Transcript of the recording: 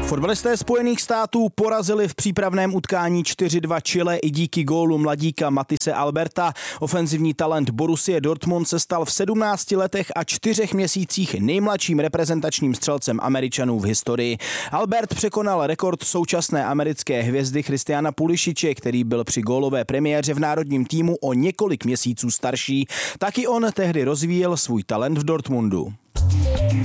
Fotbalisté Spojených států porazili v přípravném utkání 4-2 Chile i díky gólu mladíka Matthijse Alberta. Ofenzivní talent Borussie Dortmund se stal v 17 letech a 4 měsících nejmladším reprezentačním střelcem Američanů v historii. Albert překonal rekord současné americké hvězdy Christiana Pulisiče, který byl při gólové premiéře v národním týmu o několik měsíců starší. Taky on tehdy rozvíjel svůj talent v Dortmundu.